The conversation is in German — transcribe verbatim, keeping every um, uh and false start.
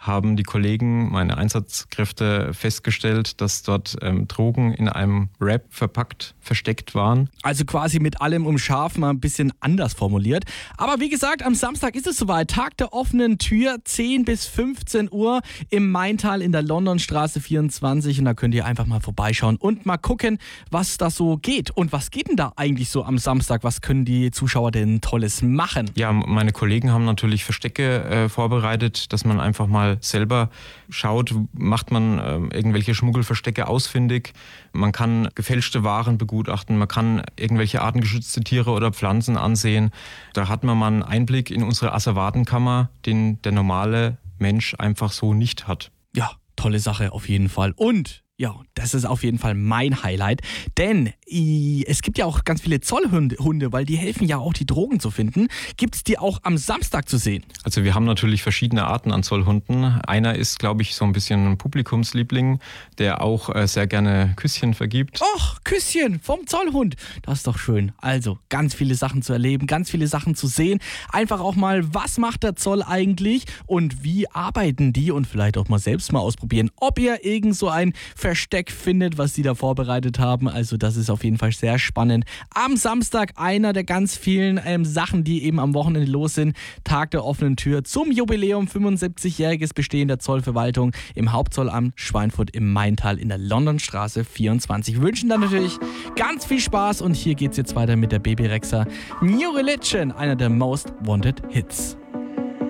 haben die Kollegen, meine Einsatzkräfte, festgestellt, dass dort ähm, Drogen in einem Wrap verpackt, versteckt waren. Also quasi mit allem umscharf, mal ein bisschen anders formuliert. Aber wie gesagt, am Samstag ist es soweit. Tag der offenen Tür, zehn bis fünfzehn Uhr im Maintal in der Londonstraße vierundzwanzig. Und da könnt ihr einfach mal vorbeischauen und mal gucken, was da so geht. Und was geht denn da eigentlich so am Samstag? Was können die Zuschauer denn Tolles machen? Ja, meine Kollegen haben natürlich Verstecke äh, vorbereitet, dass man einfach mal selber schaut, macht man äh, irgendwelche Schmuggelverstecke ausfindig. Man kann gefälschte Waren begutachten, man kann irgendwelche artengeschützte Tiere oder Pflanzen ansehen. Da hat man mal einen Einblick in unsere Asservatenkammer, den der normale Mensch einfach so nicht hat. Ja, tolle Sache auf jeden Fall. Und ja, das ist auf jeden Fall mein Highlight, denn es gibt ja auch ganz viele Zollhunde, weil die helfen ja auch, die Drogen zu finden. Gibt es die auch am Samstag zu sehen? Also wir haben natürlich verschiedene Arten an Zollhunden. Einer ist, glaube ich, so ein bisschen ein Publikumsliebling, der auch äh, sehr gerne Küsschen vergibt. Och, Küsschen vom Zollhund. Das ist doch schön. Also ganz viele Sachen zu erleben, ganz viele Sachen zu sehen. Einfach auch mal, was macht der Zoll eigentlich und wie arbeiten die? Und vielleicht auch mal selbst mal ausprobieren, ob ihr irgend so ein Versteck findet, was sie da vorbereitet haben. Also das ist auf jeden Fall sehr spannend. Am Samstag einer der ganz vielen ähm, Sachen, die eben am Wochenende los sind. Tag der offenen Tür zum Jubiläum, fünfundsiebzigjähriges Bestehen der Zollverwaltung im Hauptzollamt Schweinfurt im Maintal in der Londonstraße vierundzwanzig. Wir wünschen dann natürlich ganz viel Spaß und hier geht's jetzt weiter mit der Baby Rexha New Religion, einer der Most Wanted Hits.